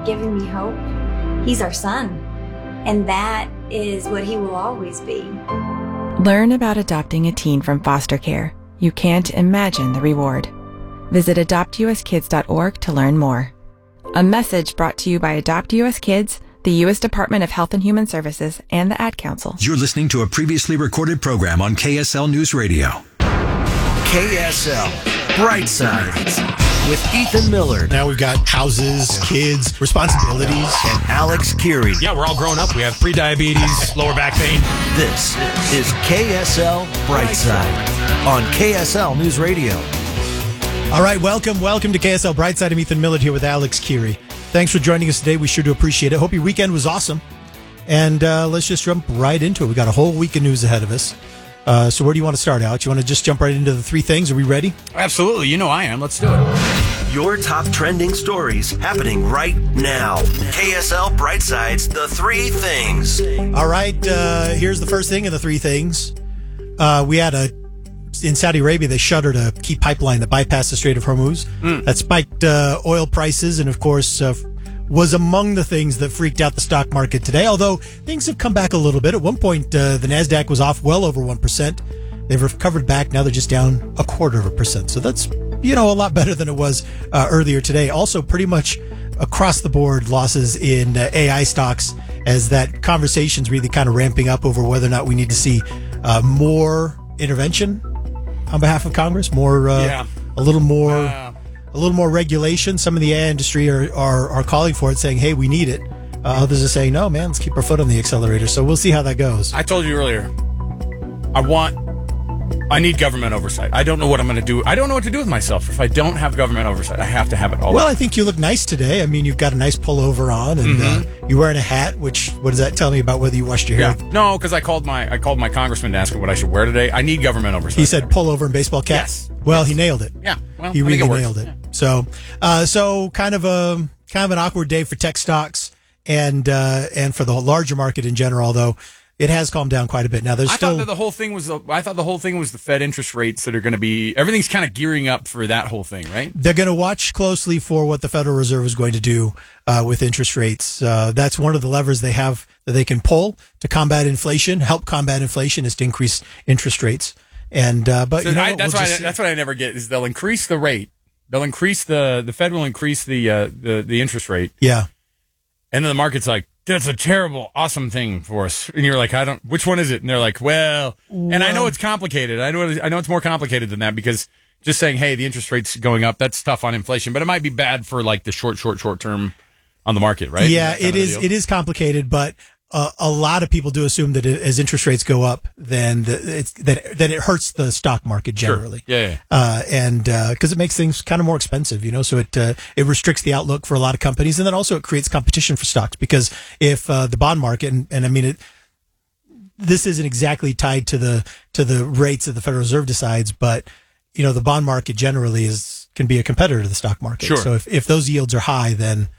giving me hope. He's our son, and that is what he will always be. Learn about adopting a teen from foster care. You can't imagine the reward. Visit adoptuskids.org to learn more. A message brought to you by Adopt US Kids, the U.S. Department of Health and Human Services, and the Ad Council. You're listening to a previously recorded program on KSL News Radio. KSL Brightside with Ethan Millard. Now we've got houses, kids, responsibilities. And Alex Keary. Yeah, we're all grown up. We have pre-diabetes, lower back pain. This is KSL Brightside on KSL News Radio. All right, welcome to KSL Brightside. I'm Ethan Millard here with Alex Keary. Thanks for joining us today. We sure do appreciate it. Hope your weekend was awesome. And let's just jump right into it. We got a whole week of news ahead of us. So where do you want to start, Alex? You want to just jump right into the three things? Are we ready? Absolutely. You know I am. Let's do it. Your top trending stories happening right now. KSL Brightside's The Three Things. All right, here's the first thing of the three things. We had in Saudi Arabia, they shuttered a key pipeline that bypassed the Strait of Hormuz. That spiked oil prices and, of course, was among the things that freaked out the stock market today, although things have come back a little bit. At one point, the NASDAQ was off well over 1%. They've recovered back. Now they're just down 0.25%. So that's, a lot better than it was earlier today. Also, pretty much across the board, losses in AI stocks as that conversation's really kind of ramping up over whether or not we need to see more intervention on behalf of Congress, a little more regulation. Some of the AI industry are calling for it, saying, hey, we need it. Others are saying, no, man, let's keep our foot on the accelerator. So we'll see how that goes. I told you earlier, I need government oversight. I don't know what I'm going to do. I don't know what to do with myself if I don't have government oversight. I have to have it all. Well, I think you look nice today. I mean, you've got a nice pullover on, and you're wearing a hat, what does that tell me about whether you washed your hair? Yeah. No, because I called my congressman to ask him what I should wear today. I need government oversight. He said pullover and baseball cap? Yes. Well, he nailed it. Yeah. Well, he really nailed it. Yeah. So kind of an awkward day for tech stocks and for the larger market in general, although it has calmed down quite a bit. Now I thought the whole thing was the Fed interest rates that are going to be, everything's kind of gearing up for that whole thing, right? They're going to watch closely for what the Federal Reserve is going to do with interest rates. That's one of the levers they have that they can pull to help combat inflation, is to increase interest rates. And but so that's what I never get is they'll increase the rate. They'll increase the Fed will increase the interest rate. Yeah. And then the market's like, that's a terrible, awesome thing for us. And you're like, which one is it? And they're like, well, and I know it's complicated. I know it's more complicated than that, because just saying, hey, the interest rate's going up, that's tough on inflation, but it might be bad for like the short term on the market, right? Yeah, it is complicated, but a lot of people do assume that as interest rates go up, then that it hurts the stock market generally. Sure. Yeah. And because it makes things kind of more expensive, so it restricts the outlook for a lot of companies, and then also it creates competition for stocks, because if the bond market and I mean this isn't exactly tied to the rates that the Federal Reserve decides, but the bond market generally can be a competitor to the stock market. Sure. So if those yields are high, then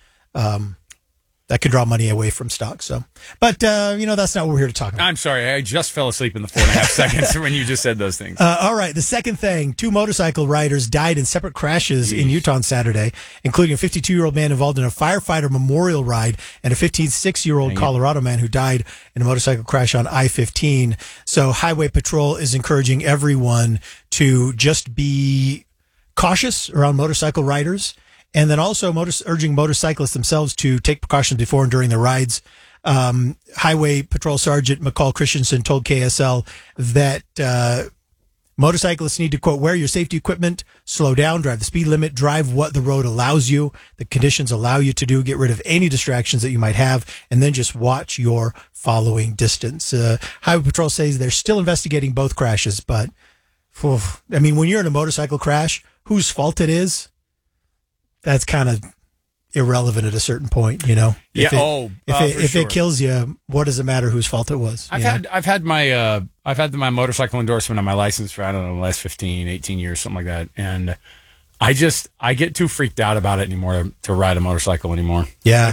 that could draw money away from stocks. So, but that's not what we're here to talk about. I'm sorry, I just fell asleep in the 4.5 seconds when you just said those things. All right, the second thing: 2 motorcycle riders died in separate crashes in Utah on Saturday, including a 52-year-old man involved in a firefighter memorial ride and a 56-year-old Colorado man who died in a motorcycle crash on I-15. So, Highway Patrol is encouraging everyone to just be cautious around motorcycle riders. And then also urging motorcyclists themselves to take precautions before and during their rides. Highway Patrol Sergeant McCall Christensen told KSL that motorcyclists need to, quote, wear your safety equipment, slow down, drive the speed limit, drive what the road allows you, the conditions allow you to do, get rid of any distractions that you might have, and then just watch your following distance. Highway Patrol says they're still investigating both crashes, but when you're in a motorcycle crash, whose fault it is, that's kind of irrelevant at a certain point, If it kills you, what does it matter whose fault it was? I've had my motorcycle endorsement on my license for, the last 15, 18 years, something like that. And I get too freaked out about it anymore to ride a motorcycle anymore. Yeah.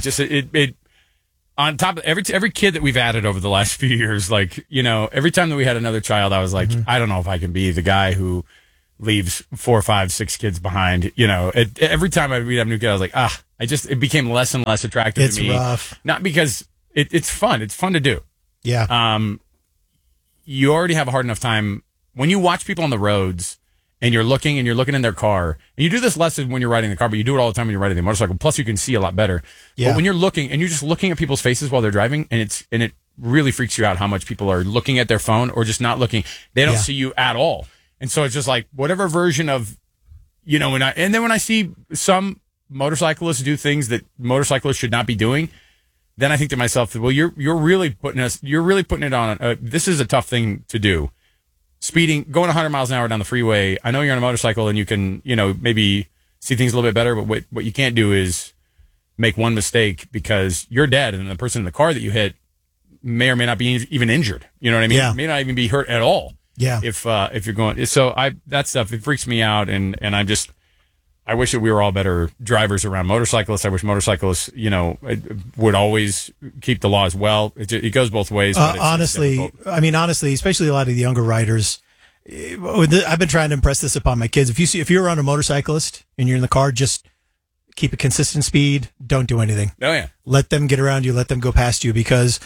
On top of every kid that we've added over the last few years, every time that we had another child, I was like, I don't know if I can be the guy who leaves 4, 5, 6 kids behind. Every time I read up new kid, I was like, it became less and less attractive to me. It's rough. Not because it's fun. It's fun to do. Yeah. You already have a hard enough time when you watch people on the roads and you're looking in their car. And you do this less when you're riding the car, but you do it all the time when you're riding the motorcycle. Plus, you can see a lot better. Yeah. But when you're looking and you're just looking at people's faces while they're driving, and it really freaks you out how much people are looking at their phone or just not looking. They don't see you at all. And so it's just like whatever version of, when I see some motorcyclists do things that motorcyclists should not be doing, then I think to myself, well, you're really putting it on. This is a tough thing to do. Speeding, going 100 miles an hour down the freeway. I know you're on a motorcycle and you can, maybe see things a little bit better, but what you can't do is make one mistake because you're dead and the person in the car that you hit may or may not be even injured. You know what I mean? Yeah. May not even be hurt at all. Yeah. If you're going, so that stuff, it freaks me out. And I wish that we were all better drivers around motorcyclists. I wish motorcyclists, would always keep the law as well. It goes both ways. But honestly, especially a lot of the younger riders, I've been trying to impress this upon my kids. If you're around a motorcyclist and you're in the car, just keep a consistent speed. Don't do anything. Oh yeah. Let them get around you. Let them go past you because,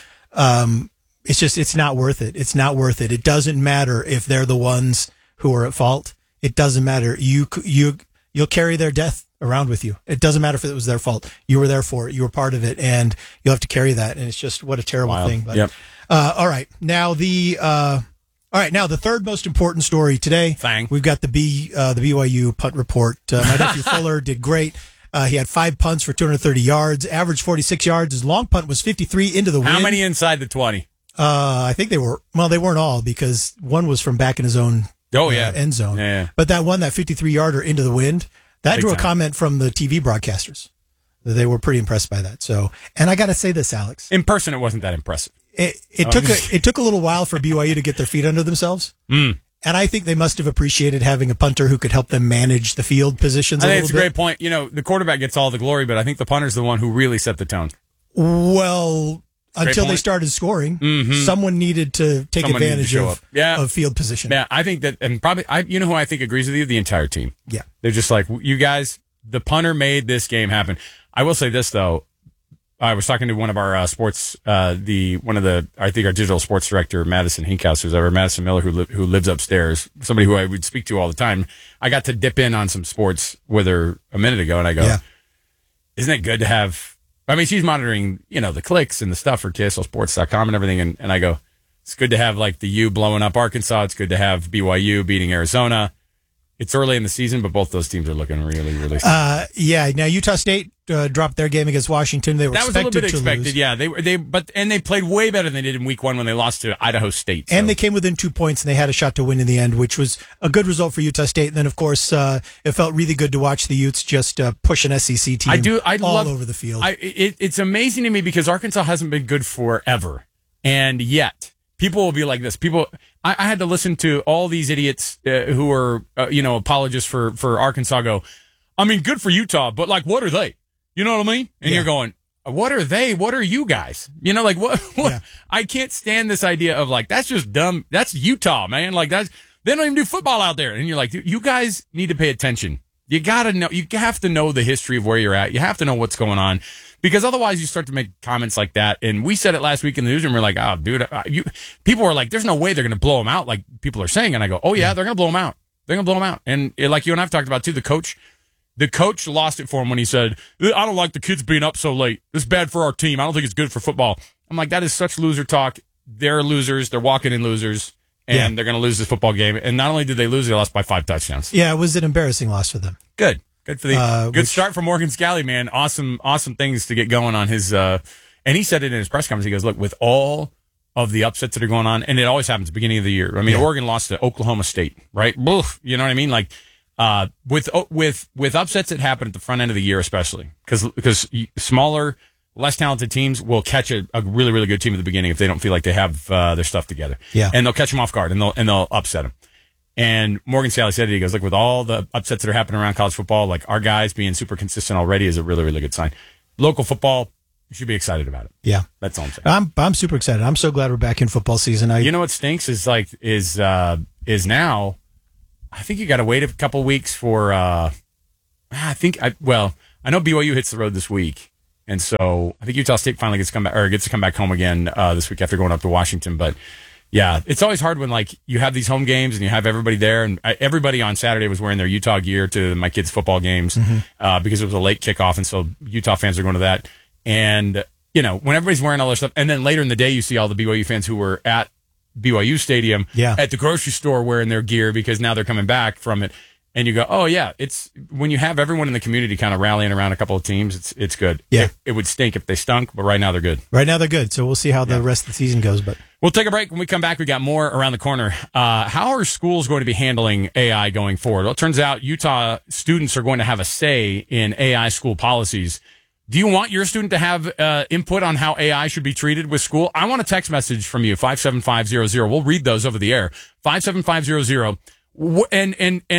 it's not worth it. It's not worth it. It doesn't matter if they're the ones who are at fault. It doesn't matter. You'll carry their death around with you. It doesn't matter if it was their fault. You were there for it. You were part of it, and you'll have to carry that. And it's just what a terrible thing. But, yep. All right. Now the third most important story today. We've got the BYU punt report. My nephew Fuller did great. He had 5 punts for 230 yards, averaged 46 yards. His long punt was 53 into the wind. How many inside the 20? I think they weren't all because one was from back in his own end zone. Yeah. But that 53-yarder into the wind, that drew a comment from the TV broadcasters. They were pretty impressed by that. So, and I got to say this, Alex. In person, it wasn't that impressive. It took a little while for BYU to get their feet under themselves. And I think they must have appreciated having a punter who could help them manage the field positions. I think it's a great point. The quarterback gets all the glory, but I think the punter's the one who really set the tone. Well, until they started scoring, someone needed to take advantage of field position. Yeah, I think that, and probably, who I think agrees with you? The entire team. Yeah. They're just like, you guys, the punter made this game happen. I will say this, though. I was talking to one of our our digital sports director, Madison Hinkhouse, Madison Miller, who lives upstairs, somebody who I would speak to all the time. I got to dip in on some sports with her a minute ago, and I go, isn't it good to have, she's monitoring, the clicks and the stuff for KSLSports.com and everything, and I go, it's good to have like the U blowing up Arkansas. It's good to have BYU beating Arizona. It's early in the season, but both those teams are looking really, really strong. Now Utah State dropped their game against Washington. They were that was a little bit expected. Lose. Yeah, they played way better than they did in week 1 when they lost to Idaho State. So. And they came within 2 points, and they had a shot to win in the end, which was a good result for Utah State. And then, of course, it felt really good to watch the Utes just push an SEC team all over the field. It's amazing to me because Arkansas hasn't been good forever, and yet people will be like this. I had to listen to all these idiots who are, apologists for Arkansas go, good for Utah, but like, what are they? You know what I mean? And you're going, what are they? What are you guys? What? Yeah. I can't stand this idea of like, that's just dumb. That's Utah, man. Like they don't even do football out there. And you're like, you guys need to pay attention. You gotta know, you have to know the history of where you're at. You have to know what's going on. Because otherwise you start to make comments like that. And we said it last week in the newsroom. We're like, oh, dude, people are like, there's no way they're going to blow them out like people are saying. And I go, oh, yeah, they're going to blow them out. They're going to blow them out. And like you and I've talked about, too, the coach lost it for him when he said, I don't like the kids being up so late. This is bad for our team. I don't think it's good for football. I'm like, that is such loser talk. They're losers. They're walking in losers. And they're going to lose this football game. And not only did they lose, they lost by 5 touchdowns. Yeah, it was an embarrassing loss for them. Good for the good start for Morgan Scalley, man. Awesome things to get going on his. And he said it in his press conference. He goes, "Look, with all of the upsets that are going on, and it always happens at the beginning of the year. Oregon lost to Oklahoma State, right? Boof, you know what I mean? Like with upsets that happen at the front end of the year, especially because smaller, less talented teams will catch a really, really good team at the beginning if they don't feel like they have their stuff together. Yeah, and they'll catch them off guard and they'll upset them." And Morgan Scalley said it. He goes, look, with all the upsets that are happening around college football, like our guys being super consistent already is a really, really good sign. Local football, you should be excited about it. Yeah. That's all I'm saying. I'm super excited. I'm so glad we're back in football season. You know what stinks is now I think you got to wait a couple weeks for. I know BYU hits the road this week, and so I think Utah State finally gets to come back home again this week after going up to Washington. But yeah, it's always hard when like you have these home games and you have everybody there, and everybody on Saturday was wearing their Utah gear to my kids' football games because it was a late kickoff, and so Utah fans are going to that. And when everybody's wearing all their stuff, and then later in the day you see all the BYU fans who were at BYU Stadium at the grocery store wearing their gear because now they're coming back from it. And you go, oh, yeah, it's when you have everyone in the community kind of rallying around a couple of teams, it's good. Yeah. It would stink if they stunk, but right now they're good. Right now they're good. So we'll see how the rest of the season goes. But we'll take a break. When we come back, we got more around the corner. How are schools going to be handling AI going forward? Well, it turns out Utah students are going to have a say in AI school policies. Do you want your student to have input on how AI should be treated with school? I want a text message from you, 57500. We'll read those over the air. 57500. And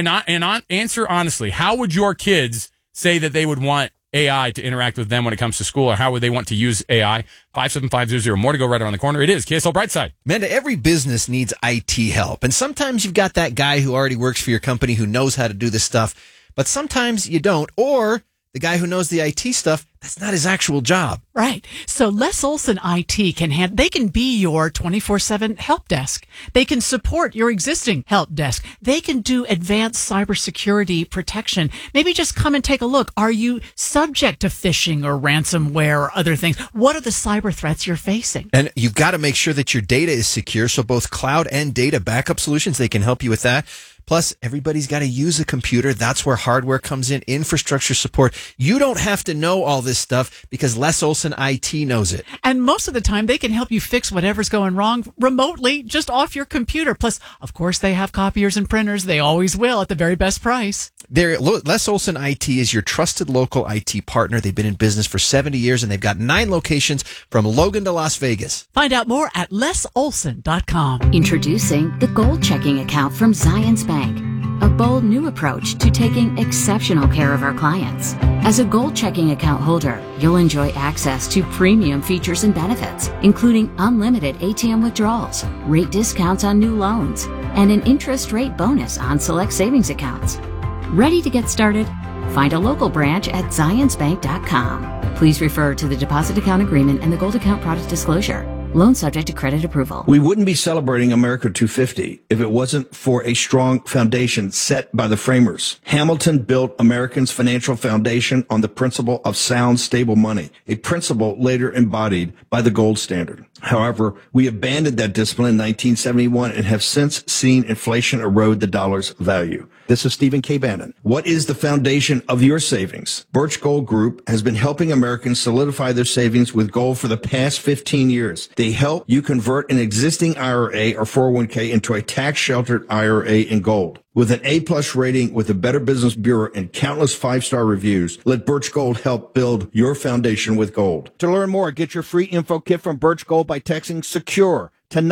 answer honestly. How would your kids say that they would want AI to interact with them when it comes to school, or how would they want to use AI? 57500. More to go right around the corner. It is KSL Brightside. Amanda, every business needs IT help, and sometimes you've got that guy who already works for your company who knows how to do this stuff, but sometimes you don't, or the guy who knows the IT stuff, that's not his actual job. Right. So Les Olson IT they can be your 24/7 help desk. They can support your existing help desk. They can do advanced cybersecurity protection. Maybe just come and take a look. Are you subject to phishing or ransomware or other things? What are the cyber threats you're facing? And you've got to make sure that your data is secure. So both cloud and data backup solutions, they can help you with that. Plus, everybody's got to use a computer. That's where hardware comes in, infrastructure support. You don't have to know all this stuff because Les Olson IT knows it. And most of the time, they can help you fix whatever's going wrong remotely, just off your computer. Plus, of course, they have copiers and printers. They always will at the very best price. Les Olson IT is your trusted local IT partner. They've been in business for 70 years, and they've got 9 locations from Logan to Las Vegas. Find out more at lesolson.com. Introducing the Gold Checking Account from Zions Bank, a bold new approach to taking exceptional care of our clients. As a Gold Checking Account holder, you'll enjoy access to premium features and benefits, including unlimited ATM withdrawals, rate discounts on new loans, and an interest rate bonus on select savings accounts. Ready to get started? Find a local branch at zionsbank.com. Please refer to the deposit account agreement and the Gold Account product disclosure. Loan subject to credit approval. We wouldn't be celebrating America 250 if it wasn't for a strong foundation set by the framers. Hamilton built Americans' financial foundation on the principle of sound, stable money, a principle later embodied by the gold standard. However, we abandoned that discipline in 1971 and have since seen inflation erode the dollar's value. This is Stephen K. Bannon. What is the foundation of your savings? Birch Gold Group has been helping Americans solidify their savings with gold for the past 15 years. They help you convert an existing IRA or 401k into a tax-sheltered IRA in gold. With an A-plus rating with the Better Business Bureau and countless 5-star reviews, let Birch Gold help build your foundation with gold. To learn more, get your free info kit from Birch Gold by texting SECURE to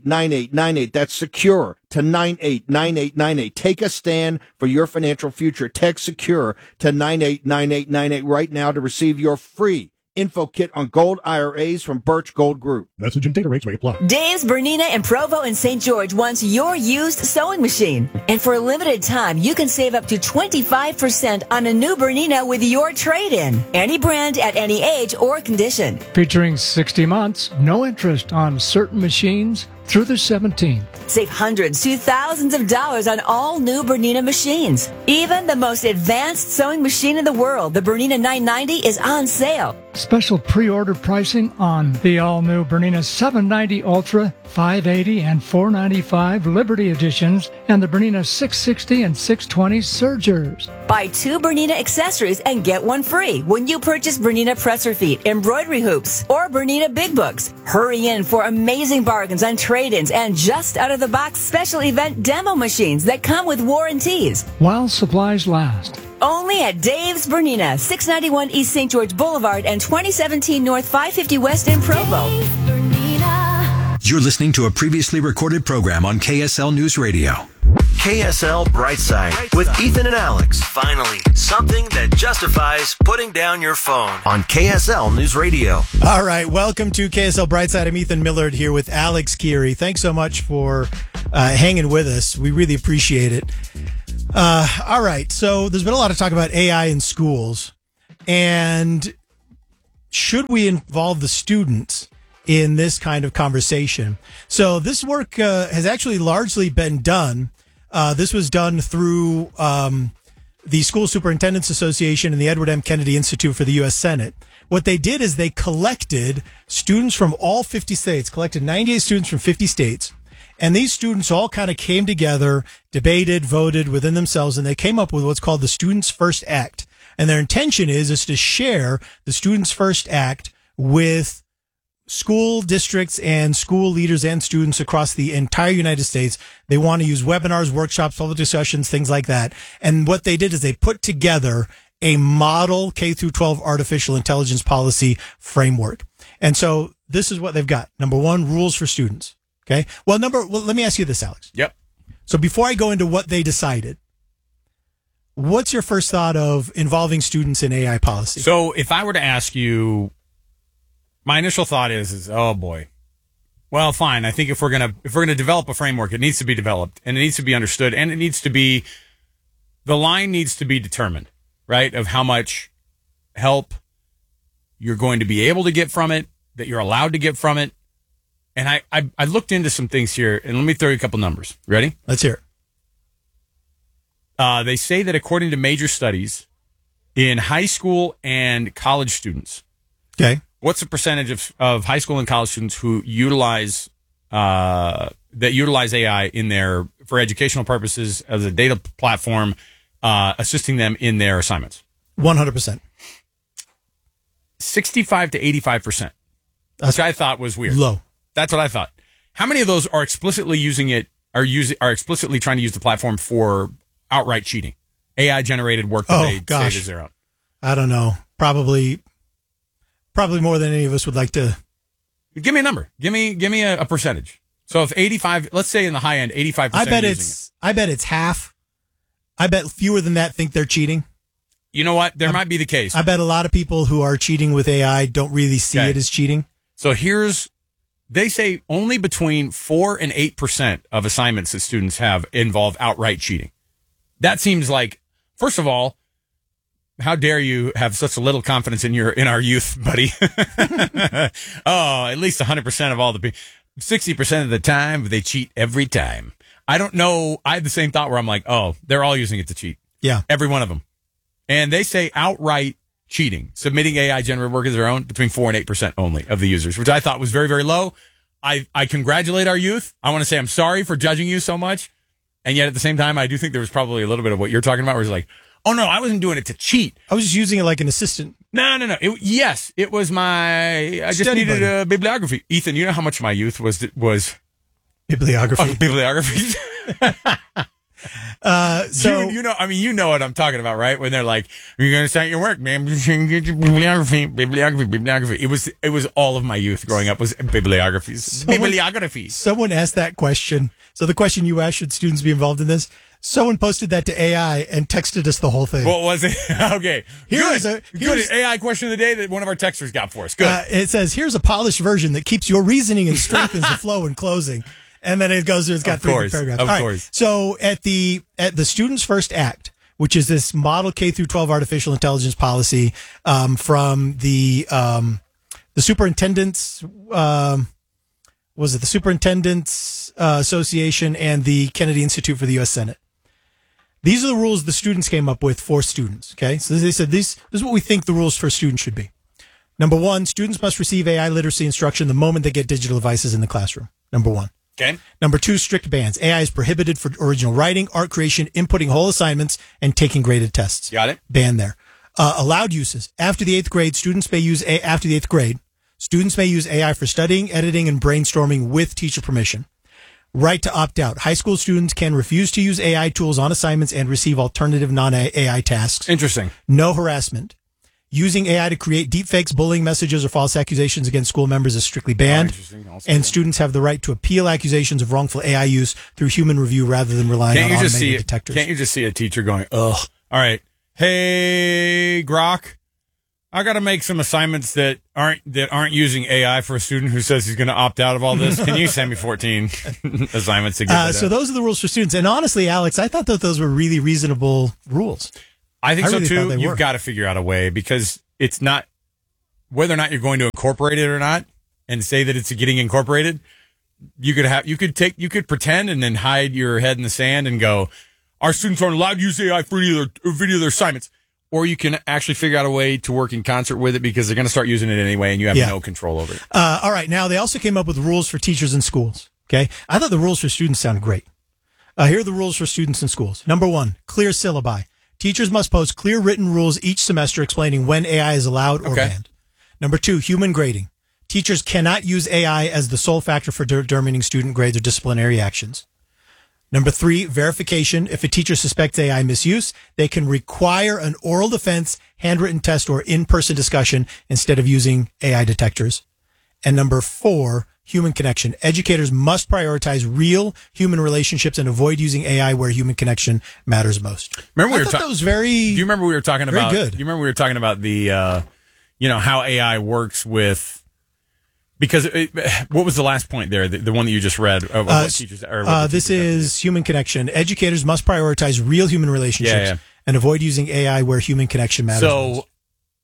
989898. That's SECURE to 989898. Take a stand for your financial future. Text SECURE to 989898 right now to receive your free info kit on gold IRAs from Birch Gold Group. Message and data rates may apply. Dave's Bernina in Provo and St. George wants your used sewing machine. And for a limited time, you can save up to 25% on a new Bernina with your trade-in. Any brand at any age or condition. Featuring 60 months, no interest on certain machines through the 17th. Save hundreds to thousands of dollars on all new Bernina machines. Even the most advanced sewing machine in the world, the Bernina 990, is on sale. Special pre-order pricing on the all-new Bernina 790 Ultra, 580 and 495 Liberty editions, and the Bernina 660 and 620 Surgers. Buy 2 Bernina accessories and get 1 free when you purchase Bernina presser feet, embroidery hoops, or Bernina big books. Hurry in for amazing bargains on trade-ins and just out-of-the-box special event demo machines that come with warranties. While supplies last. Only at Dave's Bernina, 691 East St. George Boulevard and 2017 North 550 West in Provo. You're listening to a previously recorded program on KSL News Radio. KSL Brightside with Ethan and Alex. Finally, something that justifies putting down your phone on KSL News Radio. All right, welcome to KSL Brightside. I'm Ethan Millard here with Alex Geary. Thanks so much for hanging with us. We really appreciate it. All right, so there's been a lot of talk about AI in schools, and should we involve the students in this kind of conversation? So this work has actually largely been done. This was done through the School Superintendents Association and the Edward M. Kennedy Institute for the U.S. Senate. What they did is they collected students from all 50 states, collected 98 students from 50 states, and these students all kind of came together, debated, voted within themselves, and they came up with what's called the Students' First Act. And their intention is to share the Students' First Act with school districts and school leaders and students across the entire United States. They want to use webinars, workshops, public discussions, things like that. And what they did is they put together a model K through 12 artificial intelligence policy framework. And so this is what they've got. Number one, rules for students. Okay. Well, let me ask you this, Alex. Yep. So before I go into what they decided, what's your first thought of involving students in AI policy? So if I were to ask you, my initial thought is, oh boy. Well, fine. I think if we're gonna develop a framework, it needs to be developed and it needs to be understood, and the line needs to be determined, right? Of how much help you're going to be able to get from it, that you're allowed to get from it. And I looked into some things here, and let me throw you a couple numbers. Ready? Let's hear it. They say that according to major studies in high school and college students, okay, what's the percentage of high school and college students who utilize AI for educational purposes as a data platform, assisting them in their assignments? 100%. 65 to 85%. Which I thought was weird. Low. That's what I thought. How many of those are explicitly are explicitly trying to use the platform for outright cheating? AI generated work that they say is their own. I don't know. Probably more than any of us would like to. Give me a number. Give me a percentage. So if 85, let's say in the high end, 85%. I bet it's half. I bet fewer than that think they're cheating. You know what? There might be the case. I bet a lot of people who are cheating with AI don't really see it as cheating. So they say only between 4 and 8% of assignments that students have involve outright cheating. That seems like, first of all, how dare you have such a little confidence in our youth, buddy? At least 100% of all the people, 60% of the time, they cheat every time. I don't know. I had the same thought where I'm like, oh, they're all using it to cheat. Yeah. Every one of them. And they say outright cheating, submitting AI generated work as their own, between 4 and 8% only of the users, which I thought was very, very low. I congratulate our youth. I want to say I'm sorry for judging you so much. And yet at the same time, I do think there was probably a little bit of what you're talking about where it's like, oh no, I wasn't doing it to cheat. I was just using it like an assistant. No. It was I just needed a bibliography. Ethan, you know how much my youth was bibliography. Bibliography. So you know what I'm talking about, right? When they're like, "You're going to start your work, man. Get your bibliography." It was all of my youth growing up was bibliographies. Bibliography. Someone asked that question. So the question you asked, should students be involved in this? Someone posted that to AI and texted us the whole thing. What was it? Okay. Here's an AI question of the day that one of our texters got for us. Good. It says, here's a polished version that keeps your reasoning and strengthens the flow in closing. And then it goes through, it's got 3 paragraphs. Of course. So at the Students' First Act, which is this model K through 12 artificial intelligence policy, from the superintendents, the Superintendents Association and the Kennedy Institute for the U.S. Senate. These are the rules the students came up with for students. Okay. So they said, this is what we think the rules for students should be. Number one, students must receive AI literacy instruction the moment they get digital devices in the classroom. Number one. Okay. Number two, strict bans. AI is prohibited for original writing, art creation, inputting whole assignments, and taking graded tests. Got it. Ban there. Allowed uses. After the 8th grade, students may use AI for studying, editing, and brainstorming with teacher permission. Right to opt out. High school students can refuse to use AI tools on assignments and receive alternative non-AI tasks. Interesting. No harassment. Using AI to create deepfakes, bullying messages, or false accusations against school members is strictly banned. And students have the right to appeal accusations of wrongful AI use through human review rather than relying on automated detectors. Can't you just see a teacher going, ugh, all right, hey, Grok, I got to make some assignments that aren't using AI for a student who says he's going to opt out of all this. Can you send me 14 assignments to get So those are the rules for students. And honestly, Alex, I thought that those were really reasonable rules. I think so really too. You've got to figure out a way, because it's not whether or not you're going to incorporate it or not and say that it's getting incorporated. You could pretend and then hide your head in the sand and go, our students aren't allowed to use AI for any of their assignments. Or you can actually figure out a way to work in concert with it, because they're going to start using it anyway and you have no control over it. All right. Now, they also came up with rules for teachers in schools. Okay. I thought the rules for students sounded great. Here are the rules for students in schools. Number 1, clear syllabi. Teachers must post clear written rules each semester explaining when AI is allowed or banned. Number 2, human grading. Teachers cannot use AI as the sole factor for determining student grades or disciplinary actions. Number 3, verification. If a teacher suspects AI misuse, they can require an oral defense, handwritten test, or in-person discussion instead of using AI detectors. And number 4, human connection. Educators must prioritize real human relationships and avoid using AI where human connection matters most. Remember, that was very. Do you remember we were talking about? Good. Do you remember we were talking about the, how AI works with? Because what was the last point there? The one that you just read of what teachers are. This is human connection. Educators must prioritize real human relationships and avoid using AI where human connection matters most. So,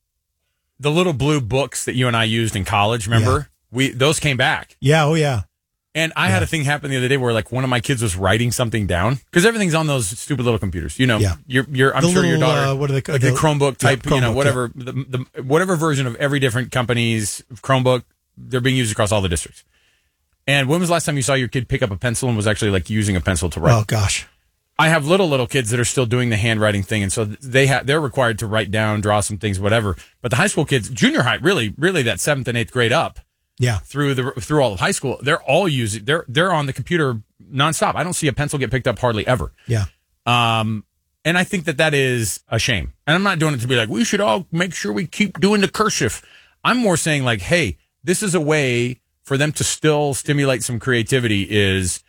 the little blue books that you and I used in college, remember? Those came back. Yeah, oh yeah. And I had a thing happen the other day where like one of my kids was writing something down, because everything's on those stupid little computers. I'm sure your daughter, what are they called? Like the Chromebook type, Chromebook, whatever, the whatever version of every different company's Chromebook, they're being used across all the districts. And when was the last time you saw your kid pick up a pencil and was actually like using a pencil to write? Oh gosh. I have little kids that are still doing the handwriting thing, and so they're required to write down, draw some things, whatever. But the high school kids, junior high, really that 7th and 8th grade up, through all of high school, they're all using they're on the computer nonstop. I don't see a pencil get picked up hardly ever. Yeah. And I think that is a shame. And I'm not doing it to be like, we should all make sure we keep doing the cursive. I'm more saying like, hey, this is a way for them to still stimulate some creativity. Is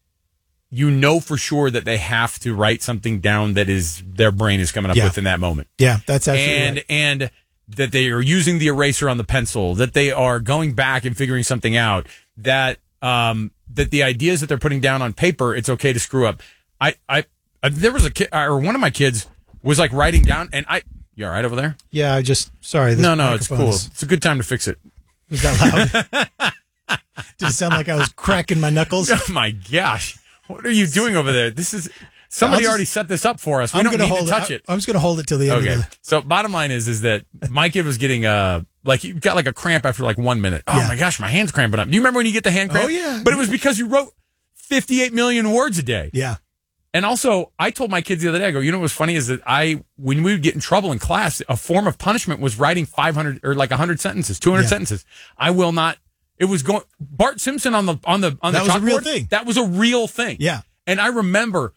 for sure that they have to write something down that is their brain is coming up with in that moment. Yeah, that's absolutely right. And that they are using the eraser on the pencil, that they are going back and figuring something out, that that the ideas that they're putting down on paper, it's okay to screw up. There was a kid, or one of my kids was like writing down, and you all right over there? Yeah, sorry. No, it's cool. It's a good time to fix it. Was that loud? Did it sound like I was cracking my knuckles? Oh my gosh. What are you doing over there? Somebody already set this up for us. We don't need to touch it. I'm just going to hold it till the end. Okay. So bottom line is that my kid was getting he got like a cramp after like 1 minute. Oh my gosh, my hand's cramping up. Do you remember when you get the hand cramp? Oh yeah. But it was because you wrote 58 million words a day. Yeah. And also, I told my kids the other day, I go, what was funny is that when we would get in trouble in class, a form of punishment was writing 500 or like 100 sentences, 200 sentences. I will not. It was going Bart Simpson on the that was chalkboard. A real thing. That was a real thing. Yeah. And I remember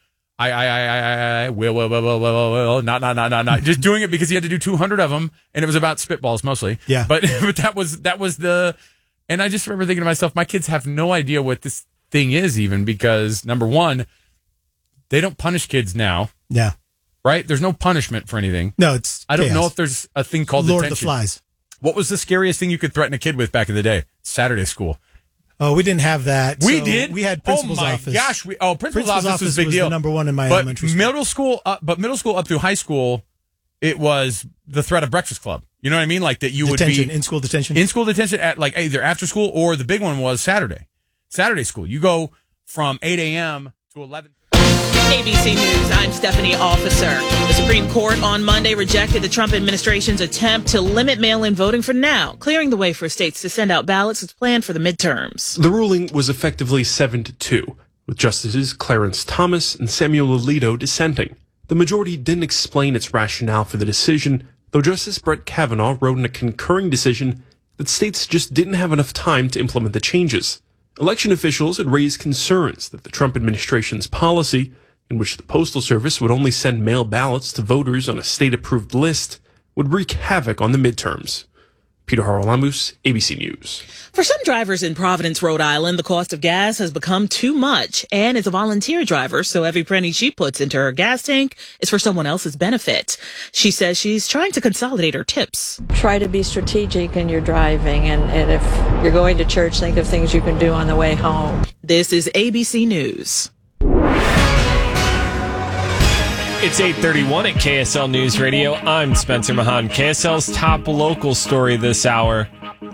I will, not just doing it because he had to do 200 of them, and it was about spitballs mostly. Yeah. But that was and I just remember thinking to myself, my kids have no idea what this thing is even, because number one, they don't punish kids now. Yeah. Right? There's no punishment for anything. No, I don't know if there's a thing called Lord detention. of the Flies. What was the scariest thing you could threaten a kid with back in the day? Saturday school. Oh, we didn't have that. We did. We had principal's office. Oh my gosh! Principal's office was a big deal. The number one in my elementary school. Middle school up through high school, it was the threat of breakfast club. You know what I mean? Like that you would be in school detention. In school detention at like either after school, or the big one was Saturday school. You go from 8 a.m. to 11. ABC News, I'm Stephanie Officer. The Supreme Court on Monday rejected the Trump administration's attempt to limit mail-in voting for now, clearing the way for states to send out ballots as planned for the midterms. The ruling was effectively 7-2, with Justices Clarence Thomas and Samuel Alito dissenting. The majority didn't explain its rationale for the decision, though Justice Brett Kavanaugh wrote in a concurring decision that states just didn't have enough time to implement the changes. Election officials had raised concerns that the Trump administration's policy, in which the Postal Service would only send mail ballots to voters on a state-approved list, would wreak havoc on the midterms. Peter Haralamus, ABC News. For some drivers in Providence, Rhode Island, the cost of gas has become too much. Ann is a volunteer driver, so every penny she puts into her gas tank is for someone else's benefit. She says she's trying to consolidate her tips. Try to be strategic in your driving, and if you're going to church, think of things you can do on the way home. This is ABC News. It's 8:31 at KSL News Radio. I'm Spencer Mahan. KSL's top local story this hour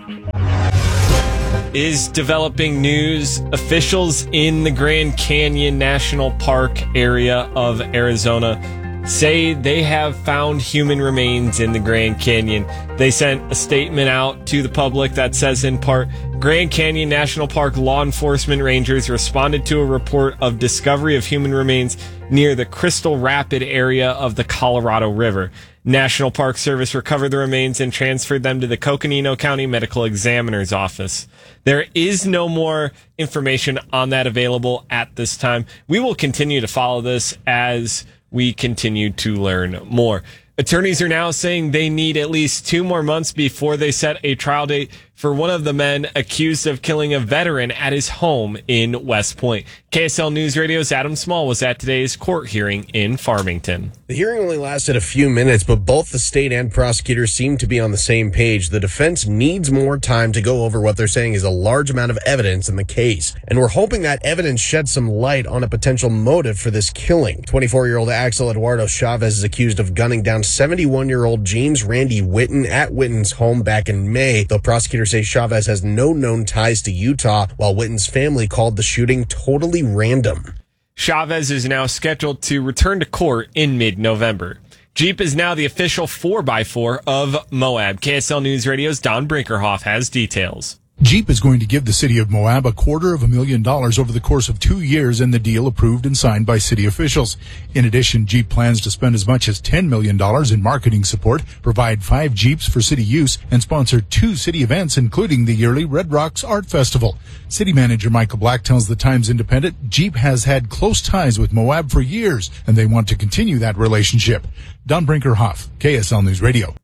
is developing news. Officials in the Grand Canyon National Park area of Arizona say they have found human remains in the Grand Canyon. They sent a statement out to the public that says, in part, Grand Canyon National Park law enforcement rangers responded to a report of discovery of human remains near the Crystal Rapid area of the Colorado River. National Park Service recovered the remains and transferred them to the Coconino County Medical Examiner's Office. There is no more information on that available at this time. We will continue to follow this as we continue to learn more. Attorneys are now saying they need at least 2 more months before they set a trial date for one of the men accused of killing a veteran at his home in West Point. KSL News Radio's Adam Small was at today's court hearing in Farmington. The hearing only lasted a few minutes, but both the state and prosecutors seem to be on the same page. The defense needs more time to go over what they're saying is a large amount of evidence in the case. And we're hoping that evidence sheds some light on a potential motive for this killing. 24-year-old Axel Eduardo Chavez is accused of gunning down 71-year-old James Randy Witten at Witten's home back in May, though prosecutors say Chavez has no known ties to Utah, while Witten's family called the shooting totally random. Chavez is now scheduled to return to court in mid-November. Jeep is now the official 4x4 of Moab. KSL News Radio's Don Brinkerhoff has details. Jeep is going to give the city of Moab $250,000 over the course of 2 years in the deal approved and signed by city officials. In addition, Jeep plans to spend as much as $10 million in marketing support, provide 5 Jeeps for city use, and sponsor 2 city events, including the yearly Red Rocks Art Festival. City manager Michael Black tells the Times Independent Jeep has had close ties with Moab for years, and they want to continue that relationship. Don Brinkerhoff, KSL News Radio.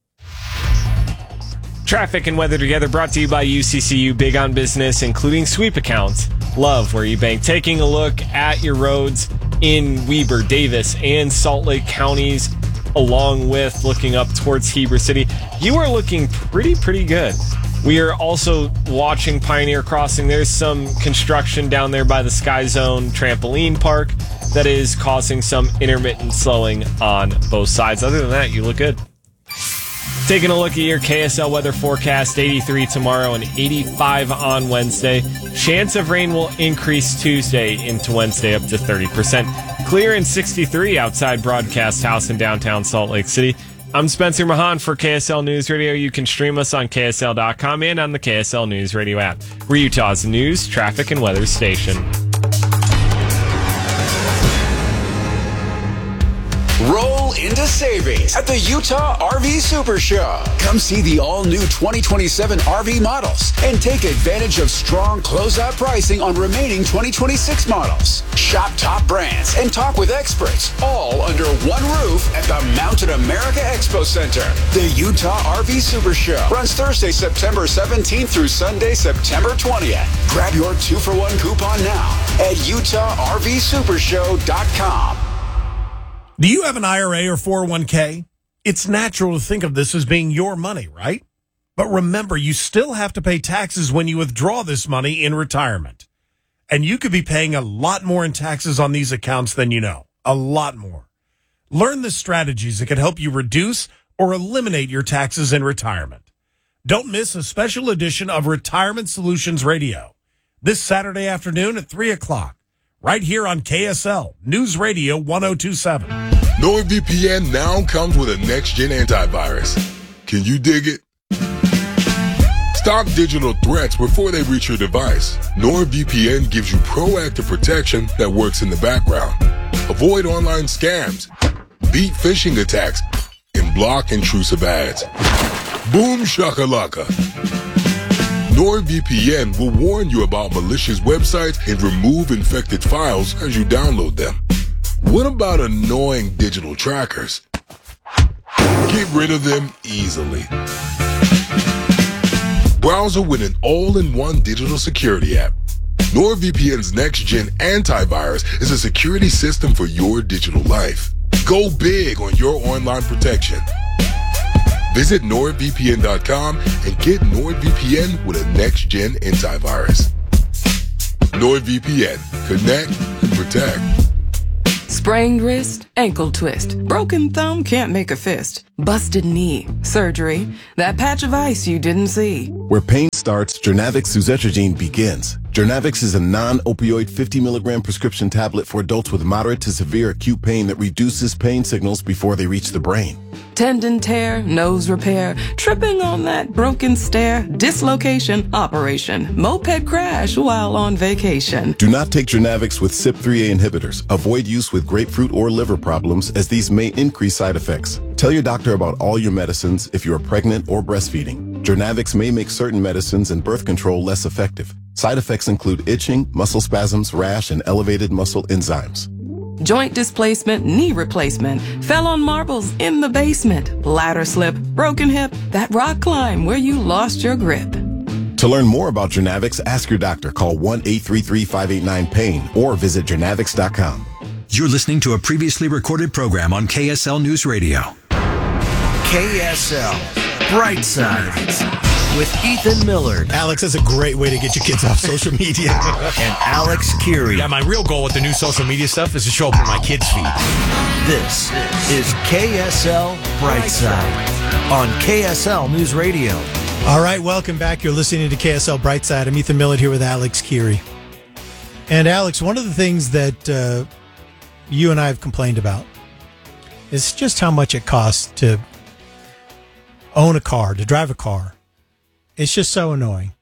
Traffic and weather together brought to you by UCCU, big on business, including sweep accounts. Love where you bank. Taking a look at your roads in Weber, Davis, and Salt Lake counties, along with looking up towards Heber City. You are looking pretty good. We are also watching Pioneer Crossing. There's some construction down there by the Sky Zone Trampoline Park that is causing some intermittent slowing on both sides. Other than that, you look good. Taking a look at your KSL weather forecast, 83 tomorrow and 85 on Wednesday. Chance of rain will increase Tuesday into Wednesday up to 30%. Clear and 63 outside Broadcast House in downtown Salt Lake City. I'm Spencer Mahan for KSL News Radio. You can stream us on KSL.com and on the KSL News Radio app. We're Utah's news, traffic, and weather station. Roll into savings at the Utah RV Super Show. Come see the all-new 2027 RV models and take advantage of strong closeout pricing on remaining 2026 models. Shop top brands and talk with experts, all under one roof at the Mountain America Expo Center. The Utah RV Super Show runs Thursday, September 17th through Sunday, September 20th. Grab your 2-for-1 coupon now at UtahRVSupershow.com. Do you have an IRA or 401k? It's natural to think of this as being your money, right? But remember, you still have to pay taxes when you withdraw this money in retirement. And you could be paying a lot more in taxes on these accounts than you know. A lot more. Learn the strategies that can help you reduce or eliminate your taxes in retirement. Don't miss a special edition of Retirement Solutions Radio this Saturday afternoon at 3 o'clock. Right here on KSL News Radio 1027. NordVPN now comes with a next-gen antivirus. Can you dig it? Stop digital threats before they reach your device. NordVPN gives you proactive protection that works in the background. Avoid online scams, beat phishing attacks, and block intrusive ads. Boom shakalaka. NordVPN will warn you about malicious websites and remove infected files as you download them. What about annoying digital trackers? Get rid of them easily. Browser with an all-in-one digital security app. NordVPN's next-gen antivirus is a security system for your digital life. Go big on your online protection. Visit NordVPN.com and get NordVPN with a next-gen antivirus. NordVPN. Connect and protect. Sprained wrist, ankle twist, broken thumb can't make a fist, busted knee, surgery, that patch of ice you didn't see. Where pain starts, Jernavix suzetrigine begins. Jernavix is a non-opioid 50 milligram prescription tablet for adults with moderate to severe acute pain that reduces pain signals before they reach the brain. Tendon tear, nose repair, tripping on that broken stair, dislocation, operation, moped crash while on vacation. Do not take Jernavix with CYP3A inhibitors. Avoid use with grapefruit or liver problems as these may increase side effects. Tell your doctor about all your medicines if you are pregnant or breastfeeding. Jernavix may make certain medicines and birth control less effective. Side effects include itching, muscle spasms, rash, and elevated muscle enzymes. Joint displacement, knee replacement, fell on marbles in the basement, ladder slip, broken hip, that rock climb where you lost your grip. To learn more about Jernavix, ask your doctor. Call 1-833-589-PAIN or visit jernavix.com. You're listening to a previously recorded program on KSL News Radio. KSL Brightside with Ethan Millard. Alex, that's a great way to get your kids off social media. And Alex Curie. Yeah, my real goal with the new social media stuff is to show up on my kids' feed. This is KSL Brightside on KSL News Radio. All right, welcome back. You're listening to KSL Brightside. I'm Ethan Millard here with Alex Curie. And Alex, one of the things that you and I have complained about is just how much it costs to own a car, to drive a car. It's just so annoying.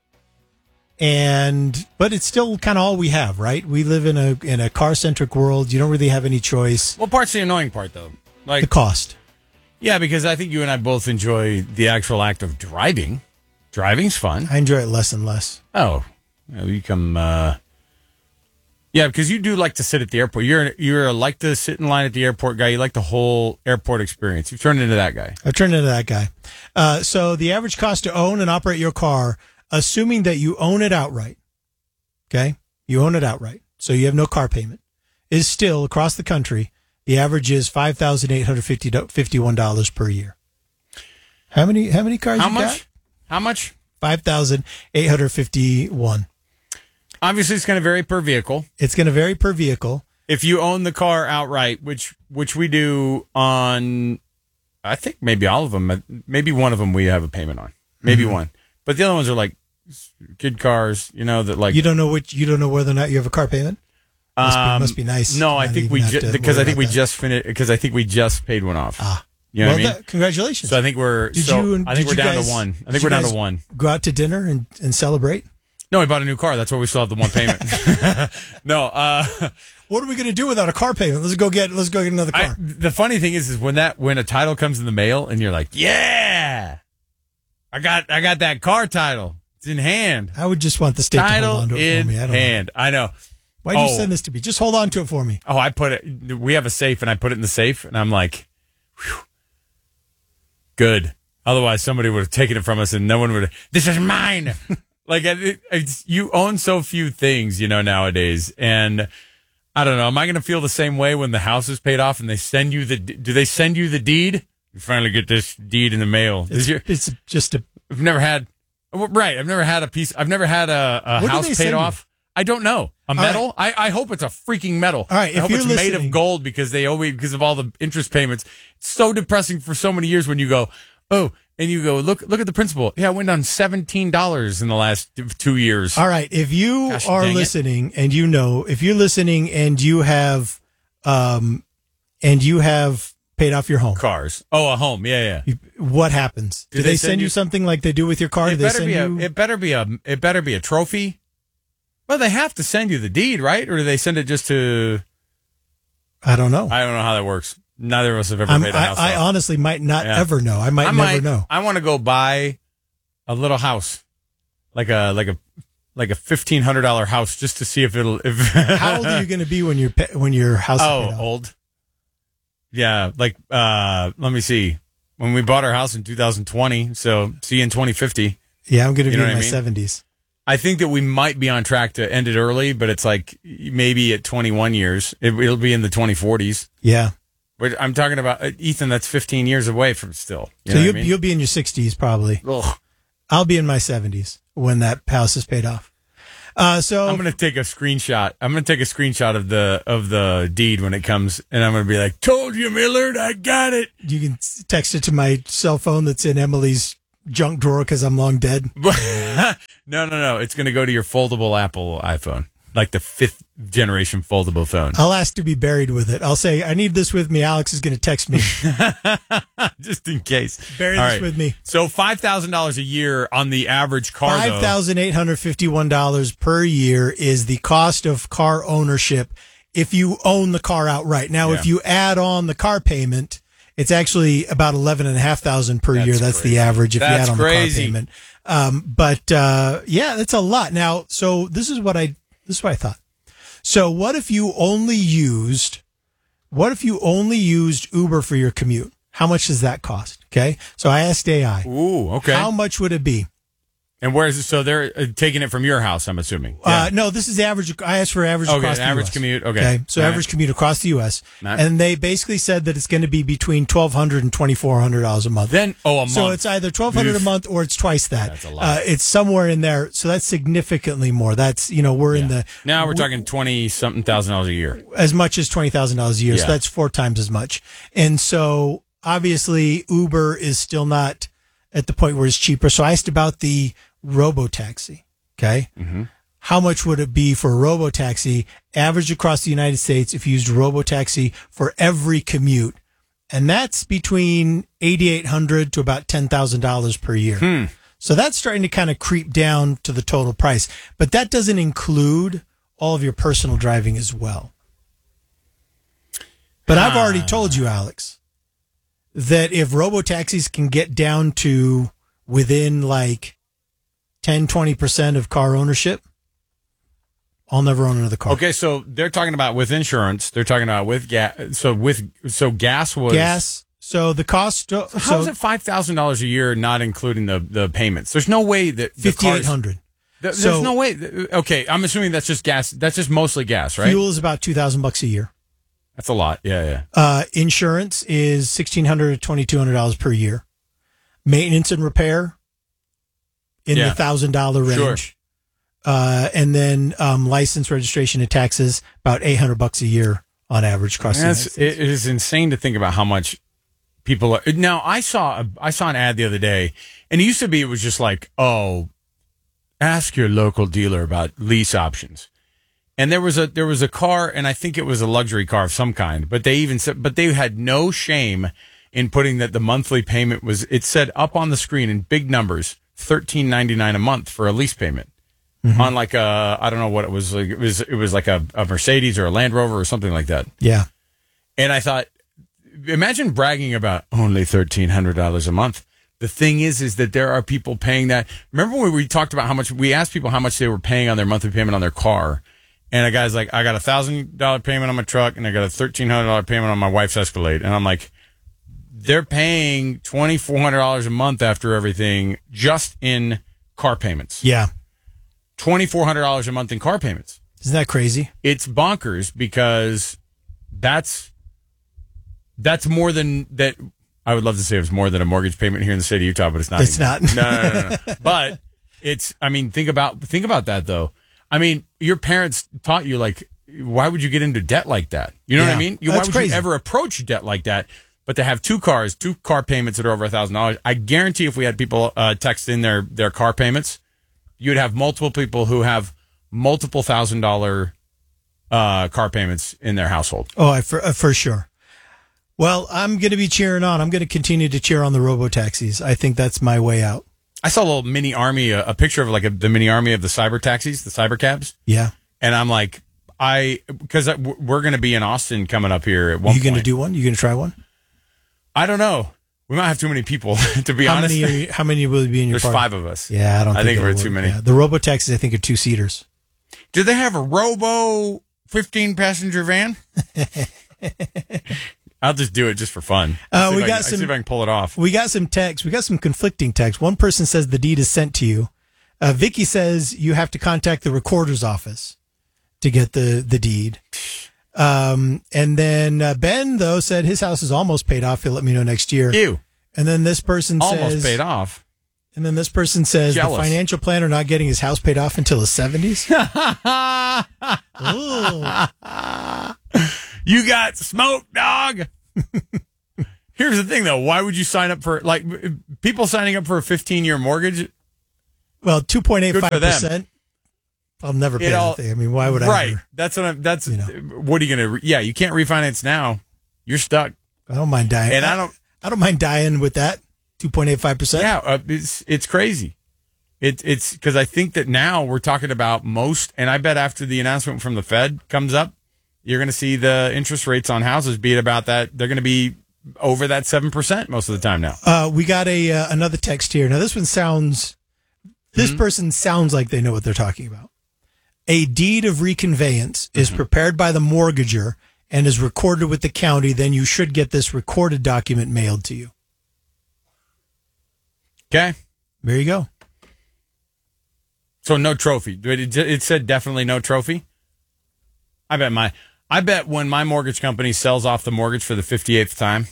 But it's still kind of all we have, right? We live in a car-centric world. You don't really have any choice. What part's the annoying part, though? Like the cost. Yeah, because I think you and I both enjoy the actual act of driving. Driving's fun. I enjoy it less and less. Oh, you come. Yeah, because you do like to sit at the airport. You're like to sit in line at the airport guy. You like the whole airport experience. You've turned into that guy. I've turned into that guy. So the average cost to own and operate your car, assuming that you own it outright, okay? You own it outright, so you have no car payment, is still, across the country, the average is $5,851 per year. How many cars you got? How much? $5,851. Obviously, it's going to vary per vehicle. It's going to vary per vehicle. If you own the car outright, which we do on, I think maybe all of them, maybe one of them we have a payment on, maybe one, but the other ones are like kid cars, that like you don't know whether or not you have a car payment. Must be nice. No, I think we just finished because I think we just paid one off. You know what I mean? Congratulations. So I think we're down to one. I think we're down to one. Go out to dinner and celebrate. No, we bought a new car. That's why we still have the one payment. No. What are we going to do without a car payment? Let's go get another car. The funny thing is when a title comes in the mail and you're like, yeah, I got that car title. It's in hand. I would just want the state title to hold on to it for me. I know. Why did you send this to me? Just hold on to it for me. Oh, I put it. We have a safe, and I put it in the safe, and I'm like, whew, good. Otherwise, somebody would have taken it from us, and no one would have. This is mine. Like, you own so few things, nowadays. And I don't know. Am I going to feel the same way when the house is paid off and they send you do they send you the deed? You finally get this deed in the mail. It's just a. I've never had. Right. I've never had a house paid off. I don't know. A metal? Right. I hope it's a freaking metal. All right. I hope it's made of gold because of all the interest payments. It's so depressing for so many years when you go, oh, and you go, look at the principal. Yeah, it went down $17 in the last 2 years. All right. If you are listening and if you're listening and you have paid off your home. Cars. Oh, a home. Yeah. What happens? Do they send you something like they do with your car? It better be a trophy. Well, they have to send you the deed, right? Or do they send it just to? I don't know. I don't know how that works. Neither of us have ever paid a house off. I honestly might not ever know. I might never know. I want to go buy a little house, like a $1,500 house, just to see if it'll. How old are you going to be when your house? Oh, old. Yeah, let me see. when we bought our house in 2020. So see you in 2050. Yeah, I'm going to You be know in my what I mean? 70s. I think that we might be on track to end it early, but it's like maybe at 21 years. It'll be in the 2040s. Yeah. But I'm talking about, Ethan, that's 15 years away from still. You So know you'll, what I mean? you'll be in your 60s probably. Ugh. I'll be in my 70s when that house is paid off. So I'm going to take a screenshot. I'm going to take a screenshot of the deed when it comes, and I'm going to be like, "Told you, Millard, I got it." you can text it to my cell phone that's in Emily's junk drawer because I'm long dead. No. It's going to go to your foldable Apple iPhone, like the 5th generation foldable phone. I'll ask to be buried with it. I'll say, I need this with me. Alex is going to text me. Just in case. Bury All this right. with me. So $5,000 a year on the average car, though. $5,851 per year is the cost of car ownership if you own the car outright. Now, if you add on the car payment, it's actually about $11,500 per year. That's the average if you add on the car payment. Yeah, that's a lot. Now, so this is what I thought. So what if you only used Uber for your commute? How much does that cost? Okay. So I asked AI. Ooh, okay. How much would it be? And where is it? So they're taking it from your house, I'm assuming. No, this is the average. I asked for average across the average US. commute. Okay. So All average commute across the U.S. Nice. And they basically said that it's going to be between $1,200 and $2,400 a month. Then, a month. So it's either $1,200 a month or it's twice that. That's a lot. It's somewhere in there. So that's significantly more. That's, we're in the. Now we're talking $20-something thousand a year. As much as $20,000 a year. Yeah. So that's 4 times as much. And so obviously Uber is still not at the point where it's cheaper. So I asked about the robo-taxi. Okay. Mm-hmm. How much would it be for a robo-taxi average across the United States if you used a robo-taxi for every commute? And that's between $8,800 to about $10,000 per year. So that's starting to kind of creep down to the total price. But that doesn't include all of your personal driving as well. But I've already told you, Alex, that if robo-taxis can get down to within like 10, 20% of car ownership, I'll never own another car. Okay, so they're talking about with insurance. They're talking about with gas. So gas was gas. So the cost. How is it $5,000 a year, not including the payments? There's no way that $5,800. There's no way. Okay, I'm assuming that's just gas. That's just mostly gas, right? Fuel is about $2,000 a year. That's a lot. Yeah. Insurance is $1,600 to $2,200 per year. Maintenance and repair in the $1,000 range. Sure. And then license, registration, and taxes about $800 a year on average across the United States. It is insane to think about how much people are. Now, I saw an ad the other day, and it used to be, it was just like, oh, ask your local dealer about lease options. And there was a car, and I think it was a luxury car of some kind, but they even said, but they had no shame in putting that the monthly payment was, it said up on the screen in big numbers, $13.99 a month for a lease payment. Mm-hmm. On like a, I don't know what it was like. It was like a Mercedes or a Land Rover or something like that. Yeah. And I thought, imagine bragging about only $1,300 a month. The thing is that there are people paying that. Remember when we talked about how much, we asked people how much they were paying on their monthly payment on their car. And a guy's like, I got $1,000 payment on my truck and I got a $1,300 payment on my wife's Escalade. And I'm like, they're paying $2,400 a month after everything just in car payments. Yeah. $2,400 a month in car payments. Isn't that crazy? It's bonkers because that's more than that. I would love to say it was more than a mortgage payment here in the state of Utah, but it's not. It's not. No. But it's, I mean, think about that though. I mean, your parents taught you, like, why would you get into debt like that? You know what I mean? Why would you ever approach debt like that? But to have two car payments that are over $1,000, I guarantee if we had people text in their car payments, you'd have multiple people who have multiple $1,000 car payments in their household. Oh, for sure. Well, I'm going to be cheering on. I'm going to continue to cheer on the robo-taxis. I think that's my way out. I saw a little mini army, a picture of like the mini army of the cyber taxis, the cyber cabs. Yeah. And I'm like, because we're going to be in Austin coming up here at one point. You going to do one? You going to try one? I don't know. We might have too many people, to be honest. How many will be in your There's party? 5 of us. Yeah, I think we're too many. Yeah. The robo-taxis, I think, are 2-seaters. Do they have a robo 15-passenger van? I'll just do it just for fun. See see if I can pull it off. We got some texts. We got some conflicting texts. One person says the deed is sent to you. Vicky says you have to contact the recorder's office to get the deed. And then Ben, though, said his house is almost paid off. He'll let me know next year. Ew. And then this person says... Almost paid off. And then this person says Jealous. the financial planner not getting his house paid off until his 70s. You got smoke, dog. Here's the thing, though. Why would you sign up for, like, people signing up for a 15-year mortgage? Well, 2.85%. I'll never pay that thing. I mean, why would I? Right. Ever, that's what I'm, that's, what are you going to, you can't refinance now. You're stuck. I don't mind dying. And I don't mind dying with that. 2.85%. Yeah. It's crazy. It's because I think that now we're talking about most, and I bet after the announcement from the Fed comes up, you're going to see the interest rates on houses be at about that. They're going to be over that 7% most of the time now. We got another text here. Now, this one sounds, this person sounds like they know what they're talking about. A deed of reconveyance is prepared by the mortgager and is recorded with the county. Then you should get this recorded document mailed to you. Okay. There you go. So no trophy. It said definitely no trophy. I bet when my mortgage company sells off the mortgage for the 58th time,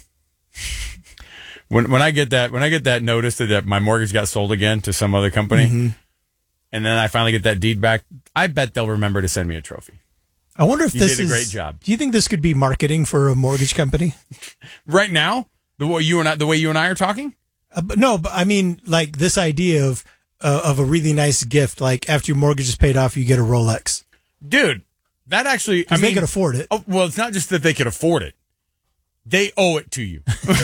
when I get that notice that my mortgage got sold again to some other company, and then I finally get that deed back, I bet they'll remember to send me a trophy. I wonder if this did a great job. Do you think this could be marketing for a mortgage company right now? The way you and I are talking? No, but I mean, like this idea of a really nice gift, like after your mortgage is paid off, you get a Rolex. Dude, that actually, they could afford it. Oh, well, it's not just that they could afford it. They owe it to you.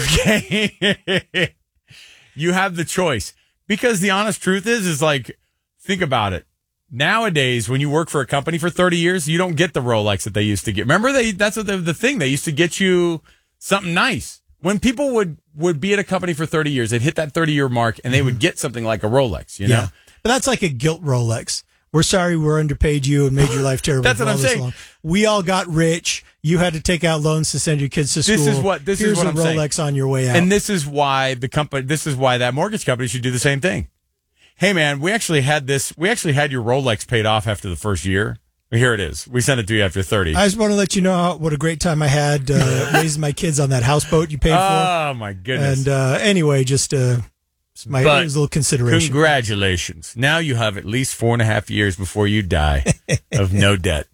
Okay. You have the choice, because the honest truth is like, think about it. Nowadays, when you work for a company for 30 years, you don't get the Rolex that they used to get. Remember, that's what the thing. They used to get you something nice. When people would be at a company for 30 years, they'd hit that 30-year mark, and they would get something like a Rolex, you know? Yeah. But that's like a guilt Rolex. We're sorry we're underpaid you and made your life terrible. That's what I'm saying. Long. We all got rich. You had to take out loans to send your kids to school. This is what I'm saying. Rolex on your way out. And this is why that mortgage company should do the same thing. Hey man, we actually had your Rolex paid off after the first year. Here it is. We sent it to you after 30. I just want to let you know what a great time I had raising my kids on that houseboat you paid for. Oh my goodness. And anyway, just it was a little consideration. Congratulations. Now you have at least 4.5 years before you die of no debt.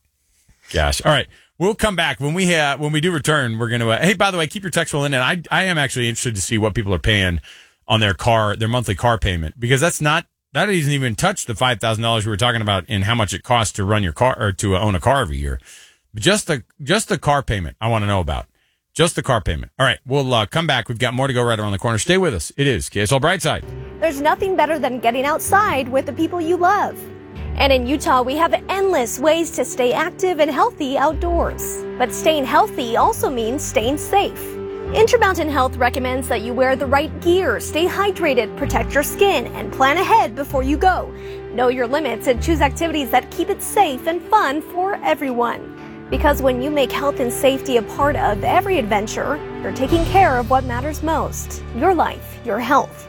Gosh. All right. We'll come back when we do return. We're going to, hey, by the way, keep your text rolling in. I am actually interested to see what people are paying on their monthly car payment, because that doesn't even touch the $5,000 we were talking about in how much it costs to run your car or to own a car every year. Just the car payment I want to know about. Just the car payment. All right, we'll come back. We've got more to go right around the corner. Stay with us. It is KSL Brightside. There's nothing better than getting outside with the people you love. And in Utah, we have endless ways to stay active and healthy outdoors. But staying healthy also means staying safe. Intermountain Health recommends that you wear the right gear, stay hydrated, protect your skin, and plan ahead before you go. Know your limits and choose activities that keep it safe and fun for everyone. Because when you make health and safety a part of every adventure, you're taking care of what matters most. Your life, your health.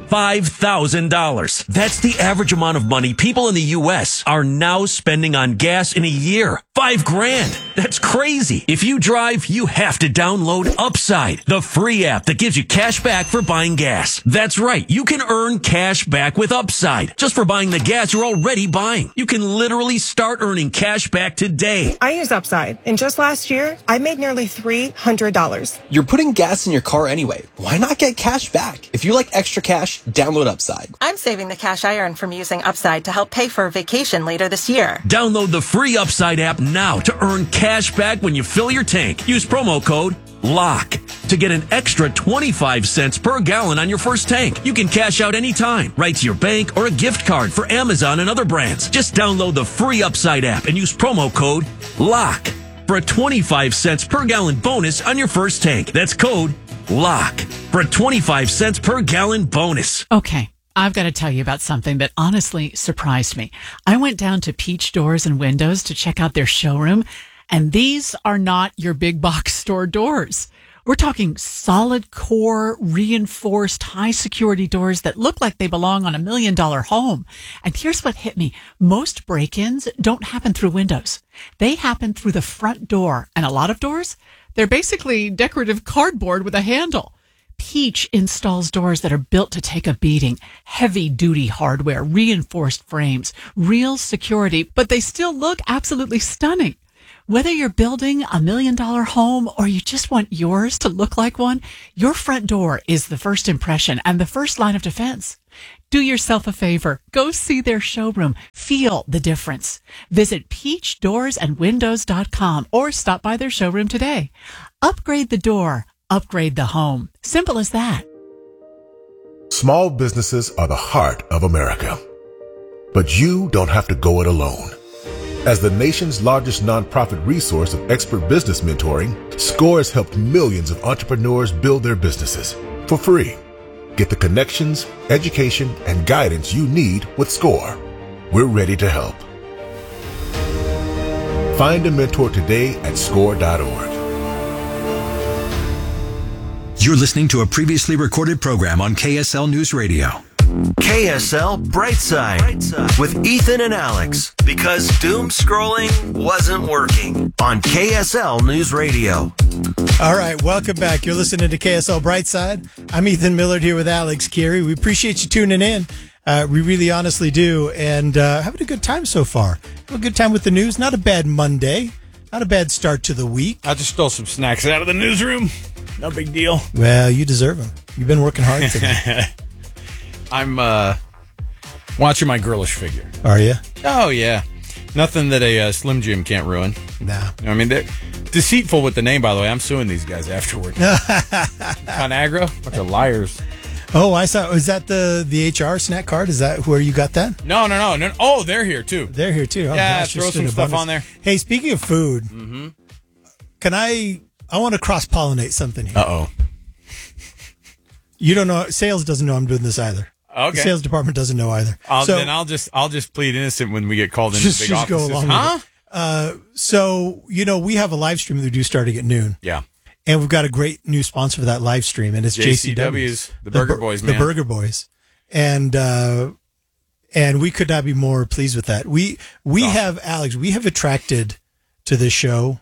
$5,000. That's the average amount of money people in the U.S. are now spending on gas in a year. $5,000. That's crazy. If you drive, you have to download Upside, the free app that gives you cash back for buying gas. That's right. You can earn cash back with Upside just for buying the gas you're already buying. You can literally start earning cash back today. I use Upside, and just last year, I made nearly $300. You're putting gas in your car anyway. Why not get cash back? If you like extra cash, download Upside. I'm saving the cash I earn from using Upside to help pay for a vacation later this year. Download the free Upside app now to earn cash back when you fill your tank. Use promo code LOCK to get an extra 25 cents per gallon on your first tank. You can cash out anytime, right to your bank or a gift card for Amazon and other brands. Just download the free Upside app and use promo code LOCK for a 25 cents per gallon bonus on your first tank. That's code LOCK for a 25 cents per gallon bonus. Okay, I've got to tell you about something that honestly surprised me. I went down to Peach Doors and Windows to check out their showroom, and these are not your big box store doors. We're talking solid core, reinforced, high security doors that look like they belong on $1 million home. And here's what hit me. Most break-ins don't happen through windows. They happen through the front door. And a lot of doors, they're basically decorative cardboard with a handle. Peach installs doors that are built to take a beating. Heavy-duty hardware, reinforced frames, real security, but they still look absolutely stunning. Whether you're building $1 million home or you just want yours to look like one, your front door is the first impression and the first line of defense. Do yourself a favor. Go see their showroom. Feel the difference. Visit peachdoorsandwindows.com or stop by their showroom today. Upgrade the door. Upgrade the home. Simple as that. Small businesses are the heart of America. But you don't have to go it alone. As the nation's largest nonprofit resource of expert business mentoring, SCORE has helped millions of entrepreneurs build their businesses for free. Get the connections, education, and guidance you need with SCORE. We're ready to help. Find a mentor today at score.org. You're listening to a previously recorded program on KSL News Radio. KSL Brightside with Ethan and Alex, because doom scrolling wasn't working on KSL News Radio. All right, welcome back. You're listening to KSL Brightside. I'm Ethan Millard here with Alex Keary. We appreciate you tuning in. We really honestly do. And having a good time so far. Have a good time with the news. Not a bad Monday. Not a bad start to the week. I just stole some snacks out of the newsroom. No big deal. Well, you deserve them. You've been working hard today. I'm watching my girlish figure. Are you? Oh, yeah. Nothing that a Slim Jim can't ruin. Nah. I mean, they're deceitful with the name, by the way. I'm suing these guys afterward. ConAgra? Bunch of liars. Oh, I saw. Is that the HR snack card? Is that where you got that? No. Oh, they're here, too. They're here, too. Oh, yeah, gosh, throw some stuff on there. Hey, speaking of food, can I want to cross-pollinate something here. Uh-oh. You don't know. Sales doesn't know I'm doing this either. Okay. The sales department doesn't know either. Then I'll just plead innocent when we get called into big offices. Go along with it. So, we have a live stream that we do starting at noon. Yeah. And we've got a great new sponsor for that live stream, and it's JCW's. The Burger Boys, man. The Burger Boys. And we could not be more pleased with that. We have, Alex, we have attracted to this show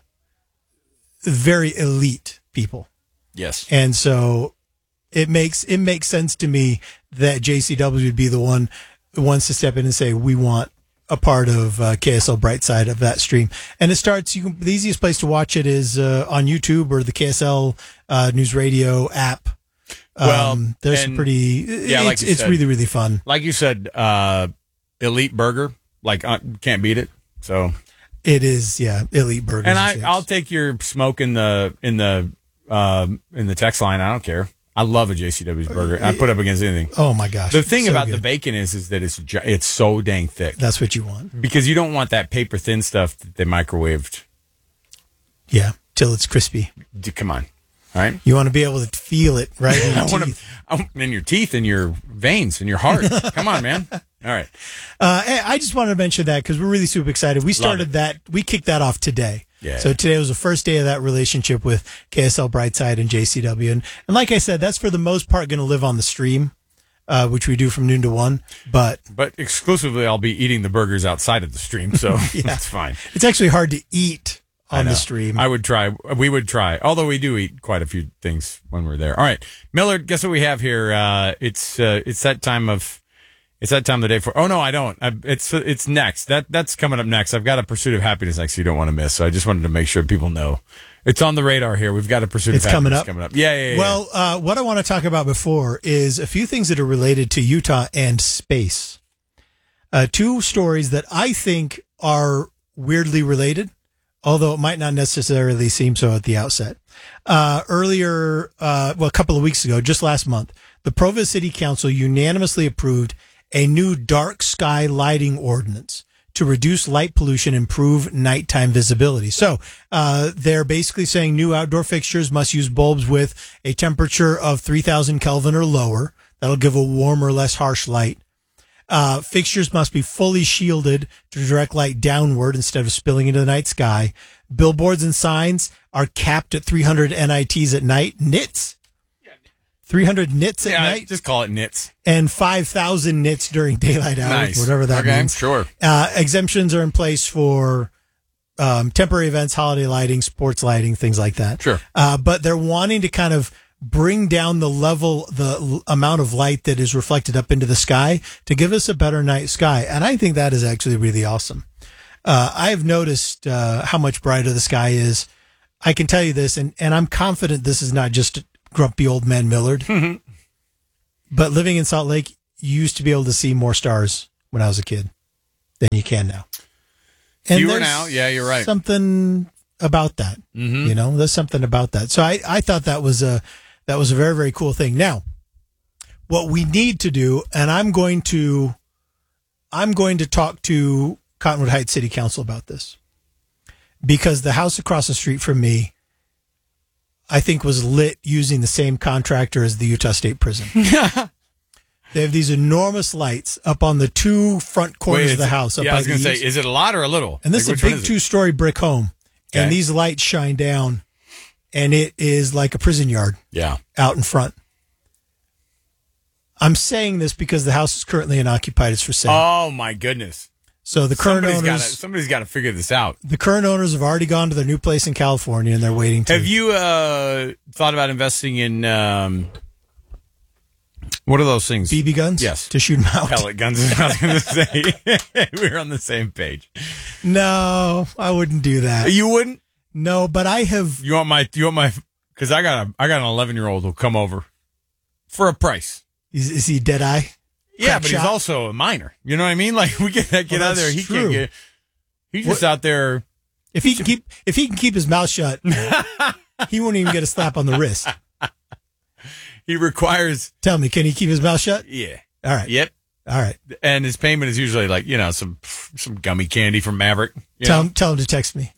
very elite people. Yes. And so it makes sense to me that JCW would be the one who wants to step in and say, we want a part of KSL Brightside of that stream. And it starts, the easiest place to watch it is on YouTube or the KSL News Radio app. There's some pretty, it's really, really fun. Like you said, elite burger, can't beat it. So it is, elite burgers. And I'll take your smoke in the text line. I don't care. I love a JCW's burger. I put up against anything. Oh my gosh! The thing about the bacon is that it's so dang thick. That's what you want, because you don't want that paper thin stuff that they microwaved. Yeah, till it's crispy. Come on, all right. You want to be able to feel it right in your teeth. In your teeth, in your veins, in your heart. Come on, man. All right. Hey, I just wanted to mention that because we're really super excited. We started that. We kicked that off today. Yeah. So today was the first day of that relationship with KSL Brightside and JCW. And like I said, that's for the most part going to live on the stream, which we do from noon to 1. But exclusively, I'll be eating the burgers outside of the stream, so that's fine. It's actually hard to eat on the stream. I would try. We would try. Although we do eat quite a few things when we're there. All right. Millard, guess what we have here? It's that time of... It's that time of the day for... Oh, no, I don't. It's next. That's coming up next. I've got a Pursuit of Happiness next you don't want to miss. So I just wanted to make sure people know. It's on the radar here. We've got a Pursuit of Happiness coming up. Yeah. Well, what I want to talk about before is a few things that are related to Utah and space. 2 stories that I think are weirdly related, although it might not necessarily seem so at the outset. Earlier, a couple of weeks ago, just last month, the Provo City Council unanimously approved a new dark sky lighting ordinance to reduce light pollution and improve nighttime visibility. So they're basically saying new outdoor fixtures must use bulbs with a temperature of 3,000 Kelvin or lower. That'll give a warmer, less harsh light. Fixtures must be fully shielded to direct light downward instead of spilling into the night sky. Billboards and signs are capped at 300 NITs at night. Nits. 300 nits at night. Just call it nits. And 5,000 nits during daylight hours, Nice. whatever that Okay, means. sure. Exemptions are in place for temporary events, holiday lighting, sports lighting, things like that. Sure. But they're wanting to kind of bring down the amount of light that is reflected up into the sky to give us a better night sky. And I think that is actually really awesome. I've noticed how much brighter the sky is. I can tell you this, and I'm confident this is not just grumpy old man Millard. But living in Salt Lake, you used to be able to see more stars when I was a kid than you can now. And Fewer there's now. Yeah, you're right. Something about that. You know, there's something about that. So I thought that was a very, very cool thing. Now, what we need to do, and I'm going to talk to Cottonwood Heights City Council about this, because the house across the street from me, I think, was lit using the same contractor as the Utah State Prison. They have these enormous lights up on the two front corners of the house. I was going to say, is it a lot or a little? And this is a big 2-story brick home. Okay. And these lights shine down, and it is like a prison yard out in front. I'm saying this because the house is currently unoccupied. It's for sale. Oh, my goodness. So the current owners... Somebody's got to figure this out. The current owners have already gone to their new place in California, and they're waiting to... Have you thought about investing in... what are those things? BB guns? Yes. To shoot them out? Pellet guns, I was going to say. We're on the same page. No, I wouldn't do that. You wouldn't? No, but I have... You want my... Because I got an 11-year-old who'll come over for a price. Is he dead eye? Yeah, but he's also a minor. You know what I mean? Like, we get that kid out there. He can't get... He's just out there... If he can keep his mouth shut, he won't even get a slap on the wrist. He requires... Tell me, can he keep his mouth shut? Yeah. All right. Yep. All right. And his payment is usually like, some gummy candy from Maverick. Tell him to text me.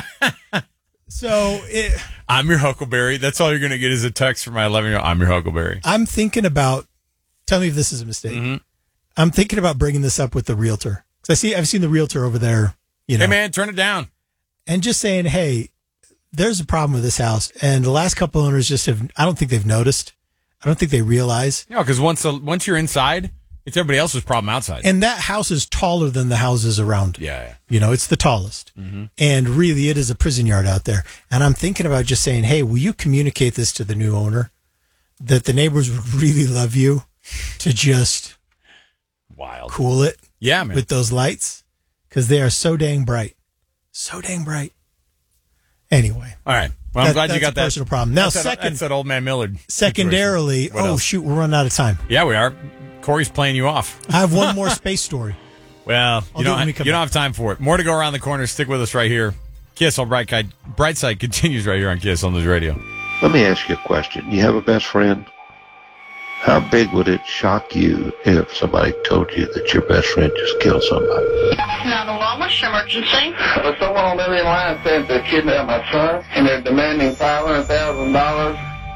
So I'm your Huckleberry. That's all you're going to get is a text from my 11-year-old. I'm your Huckleberry. I'm thinking about... Tell me if this is a mistake. Mm-hmm. I'm thinking about bringing this up with the realtor. Because I've seen the realtor over there. Hey, man, turn it down. And just saying, hey, there's a problem with this house. And the last couple owners I don't think they've noticed. I don't think they realize. No, because once you're inside, it's everybody else's problem outside. And that house is taller than the houses around. Yeah. It's the tallest. Mm-hmm. And really, it is a prison yard out there. And I'm thinking about just saying, hey, will you communicate this to the new owner? That the neighbors would really love you to just cool it with those lights. Because they are so dang bright. So dang bright. Anyway. All right. Well, I'm glad you got that. Personal problem. Now, that's that old man Millard. Secondarily, shoot, we're running out of time. Yeah, we are. Corey's playing you off. I have one more space story. Well, you don't have time for it. More to go around the corner. Stick with us right here. KSL Brightside continues right here on KSL News Radio. Let me ask you a question. You have a best friend? How big would it shock you if somebody told you that your best friend just killed somebody? 911, what's your emergency? Someone on the other line said they kidnapped my son, and they're demanding $500,000.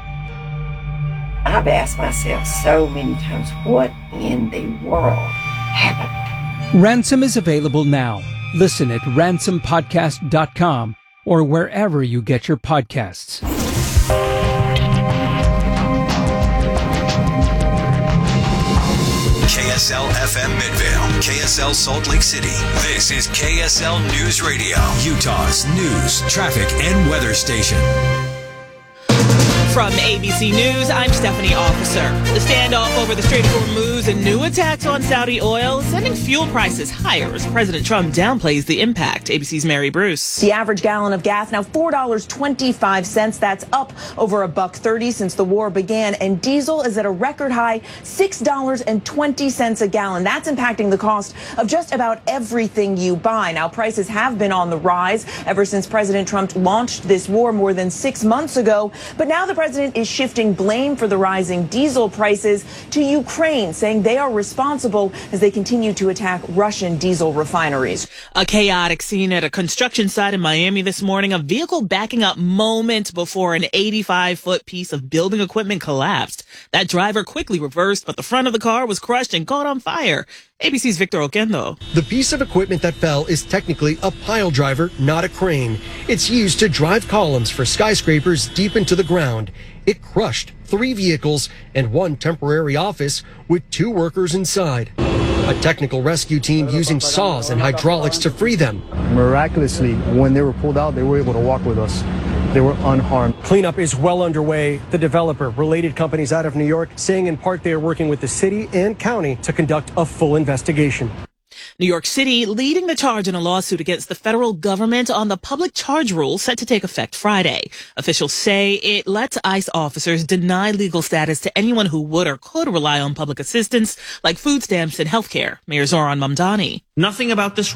I've asked myself so many times, what in the world happened? Ransom is available now. Listen at ransompodcast.com or wherever you get your podcasts. KSL FM Midvale, KSL Salt Lake City. This is KSL News Radio, Utah's news, traffic, and weather station. From ABC News, I'm Stephanie Officer. The standoff over the Strait of Hormuz and new attacks on Saudi oil is sending fuel prices higher as President Trump downplays the impact. ABC's Mary Bruce. The average gallon of gas now $4.25. That's up over $1.30 since the war began. And diesel is at a record high $6.20 a gallon. That's impacting the cost of just about everything you buy. Now, prices have been on the rise ever since President Trump launched this war more than 6 months ago. But now the president is shifting blame for the rising diesel prices to Ukraine, saying they are responsible as they continue to attack Russian diesel refineries. A chaotic scene at a construction site in Miami this morning. A vehicle backing up moments before an 85-foot piece of building equipment collapsed. That driver quickly reversed, but the front of the car was crushed and caught on fire. ABC's Victor Oquendo. The piece of equipment that fell is technically a pile driver, not a crane. It's used to drive columns for skyscrapers deep into the ground. It crushed 3 vehicles and 1 temporary office with 2 workers inside. A technical rescue team using saws and hydraulics to free them. Miraculously, when they were pulled out, they were able to walk with us. They were unharmed. Cleanup is well underway. The developer, related companies out of New York, saying in part they are working with the city and county to conduct a full investigation. New York City leading the charge in a lawsuit against the federal government on the public charge rule set to take effect Friday. Officials say it lets ICE officers deny legal status to anyone who would or could rely on public assistance like food stamps and health care. Mayor Zoran Mamdani. Nothing about this